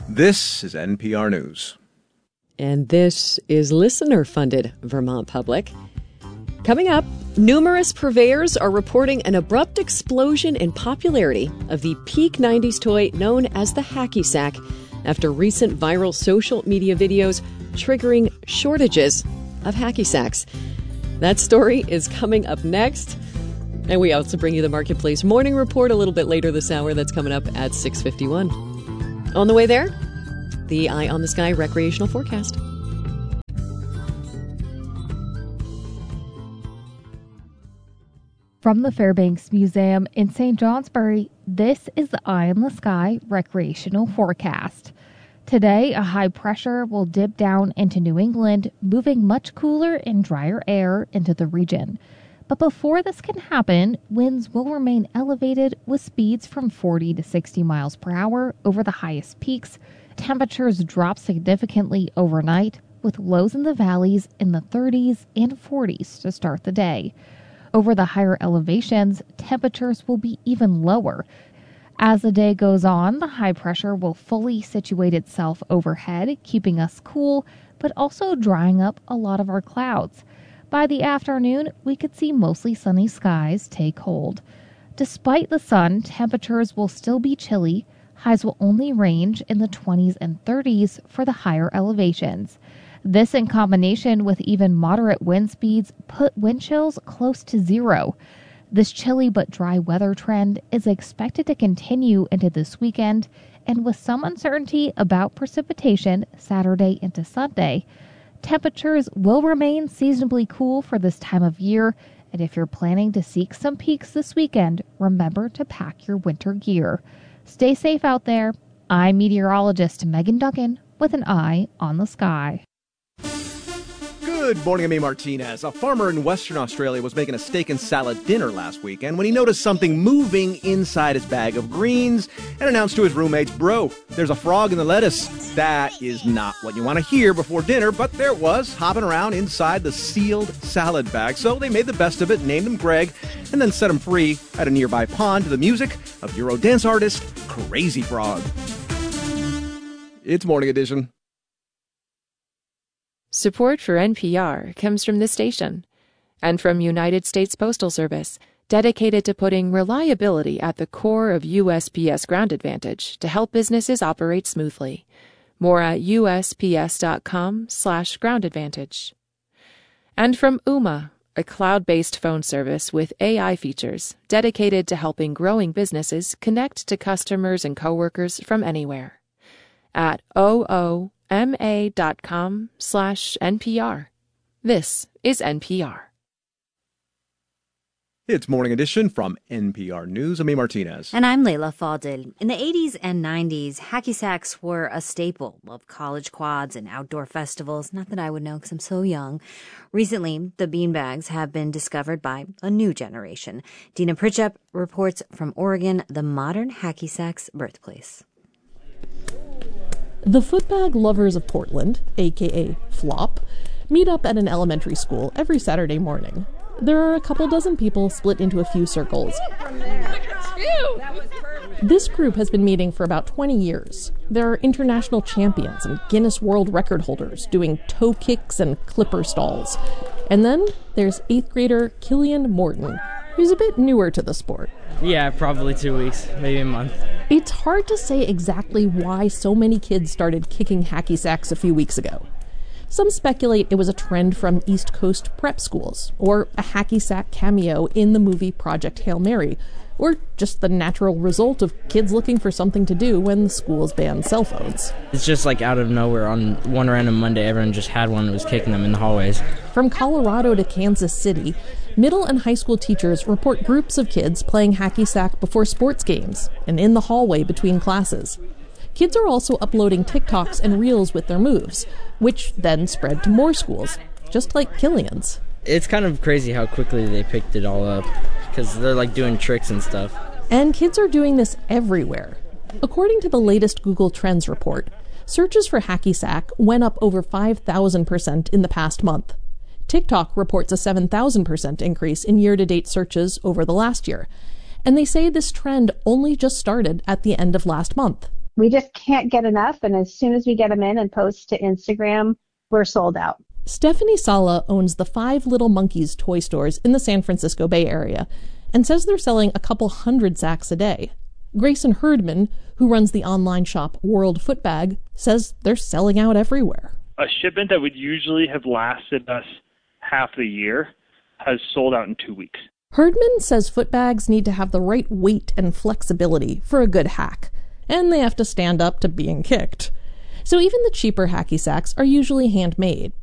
This is NPR News. And this is listener-funded Vermont Public. Coming up, numerous purveyors are reporting an abrupt explosion in popularity of the peak 90s toy known as the hacky sack after recent viral social media videos triggering shortages of hacky sacks. That story is coming up next. And we also bring you the Marketplace Morning Report a little bit later this hour. That's coming up at 6:51. On the way there, the Eye on the Sky recreational forecast. From the Fairbanks Museum in St. Johnsbury, this is the Eye on the Sky recreational forecast. Today, a high pressure will dip down into New England, moving much cooler and drier air into the region. But before this can happen, winds will remain elevated with speeds from 40 to 60 miles per hour over the highest peaks. Temperatures drop significantly overnight, with lows in the valleys in the 30s and 40s to start the day. Over the higher elevations, temperatures will be even lower. As the day goes on, the high pressure will fully situate itself overhead, keeping us cool, but also drying up a lot of our clouds. By the afternoon, we could see mostly sunny skies take hold. Despite the sun, temperatures will still be chilly. Highs will only range in the 20s and 30s for the higher elevations. This, in combination with even moderate wind speeds, put wind chills close to zero. This chilly but dry weather trend is expected to continue into this weekend, and with some uncertainty about precipitation Saturday into Sunday. Temperatures will remain seasonably cool for this time of year, and if you're planning to seek some peaks this weekend, remember to pack your winter gear. Stay safe out there. I'm meteorologist Megan Duncan with an eye on the sky. Good morning, I'm A. Martinez. A farmer in Western Australia was making a steak and salad dinner last weekend when he noticed something moving inside his bag of greens and announced to his roommates, "Bro, there's a frog in the lettuce." That is not what you want to hear before dinner, but there it was, hopping around inside the sealed salad bag. So they made the best of it, named him Greg, and then set him free at a nearby pond to the music of Euro dance artist Crazy Frog. It's Morning Edition. Support for NPR comes from this station and from United States Postal Service, dedicated to putting reliability at the core of USPS Ground Advantage to help businesses operate smoothly. More at usps.com/groundadvantage. And from Ooma, a cloud-based phone service with AI features dedicated to helping growing businesses connect to customers and coworkers from anywhere. At ooma.com/NPR. This is NPR. It's Morning Edition from NPR News. I'm A. Martinez. And I'm Layla Fadil. In the 80s and 90s, hacky sacks were a staple of college quads and outdoor festivals. Not that I would know because I'm so young. Recently, the beanbags have been discovered by a new generation. Dina Pritchett reports from Oregon, the modern hacky sack's birthplace. The footbag lovers of Portland, aka FLOP, meet up at an elementary school every Saturday morning. There are a couple dozen people split into a few circles. This group has been meeting for about 20 years. There are international champions and Guinness World Record holders doing toe kicks and clipper stalls. And then there's 8th grader Killian Morton, who's a bit newer to the sport. Yeah, probably 2 weeks, maybe a month. It's hard to say exactly why so many kids started kicking hacky sacks a few weeks ago. Some speculate it was a trend from East Coast prep schools, or a hacky sack cameo in the movie Project Hail Mary, or just the natural result of kids looking for something to do when the schools banned cell phones. It's just like out of nowhere. On one random Monday, everyone just had one and was kicking them in the hallways. From Colorado to Kansas City, middle and high school teachers report groups of kids playing hacky sack before sports games and in the hallway between classes. Kids are also uploading TikToks and Reels with their moves, which then spread to more schools, just like Killian's. It's kind of crazy how quickly they picked it all up, because they're like doing tricks and stuff. And kids are doing this everywhere. According to the latest Google Trends report, searches for hacky sack went up over 5,000% in the past month. TikTok reports a 7,000% increase in year-to-date searches over the last year, and they say this trend only just started at the end of last month. We just can't get enough, and as soon as we get them in and post to Instagram, we're sold out. Stephanie Sala owns the 5 Little Monkeys toy stores in the San Francisco Bay Area and says they're selling a couple hundred sacks a day. Grayson Herdman, who runs the online shop World Footbag, says they're selling out everywhere. A shipment that would usually have lasted us half the year has sold out in 2 weeks. Herdman says footbags need to have the right weight and flexibility for a good hack, and they have to stand up to being kicked. So even the cheaper hacky sacks are usually handmade,